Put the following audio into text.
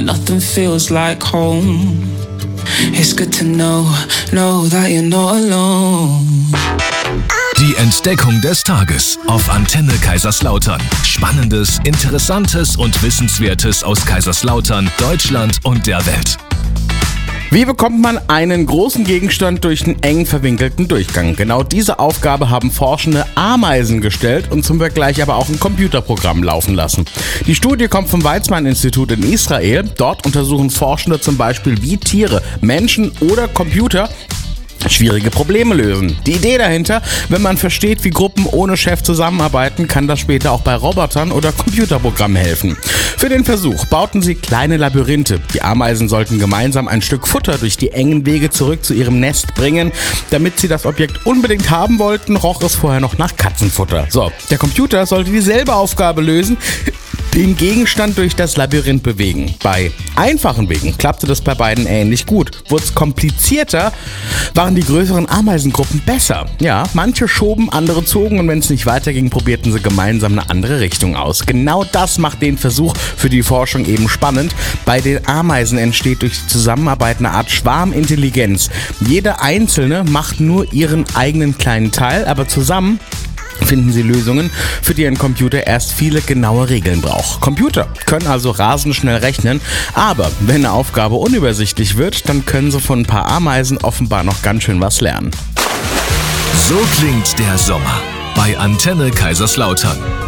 nothing feels like home. It's good to know that you're not alone. Die Entdeckung des Tages auf Antenne Kaiserslautern. Spannendes, Interessantes und Wissenswertes aus Kaiserslautern, Deutschland und der Welt. Wie bekommt man einen großen Gegenstand durch einen eng verwinkelten Durchgang? Genau diese Aufgabe haben forschende Ameisen gestellt und zum Vergleich aber auch ein Computerprogramm laufen lassen. Die Studie kommt vom Weizmann-Institut in Israel. Dort untersuchen Forschende zum Beispiel, wie Tiere, Menschen oder Computer schwierige Probleme lösen. Die Idee dahinter: wenn man versteht, wie Gruppen ohne Chef zusammenarbeiten, kann das später auch bei Robotern oder Computerprogrammen helfen. Für den Versuch bauten sie kleine Labyrinthe. Die Ameisen sollten gemeinsam ein Stück Futter durch die engen Wege zurück zu ihrem Nest bringen. Damit sie das Objekt unbedingt haben wollten, roch es vorher noch nach Katzenfutter. So, der Computer sollte dieselbe Aufgabe lösen: den Gegenstand durch das Labyrinth bewegen. Bei einfachen Wegen klappte das bei beiden ähnlich gut. Wurde es komplizierter, waren die größeren Ameisengruppen besser. Ja, manche schoben, andere zogen und wenn es nicht weiterging, probierten sie gemeinsam eine andere Richtung aus. Genau das macht den Versuch für die Forschung eben spannend. Bei den Ameisen entsteht durch die Zusammenarbeit eine Art Schwarmintelligenz. Jeder Einzelne macht nur ihren eigenen kleinen Teil, aber zusammen finden sie Lösungen, für die ein Computer erst viele genaue Regeln braucht. Computer können also rasend schnell rechnen, aber wenn eine Aufgabe unübersichtlich wird, dann können sie von ein paar Ameisen offenbar noch ganz schön was lernen. So klingt der Sommer bei Antenne Kaiserslautern.